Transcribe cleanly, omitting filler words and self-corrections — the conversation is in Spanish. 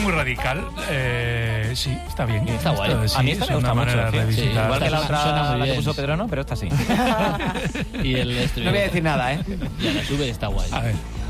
muy radical. Sí, está bien. Está guay. Sí, a mí esta es me gusta una mucho. manera de Sí, revisitar. igual que la Suena otra muy la que bien. puso Pedro, no, pero esta sí. Y el No voy a decir nada, ¿eh? Y la sube está guay. A ver.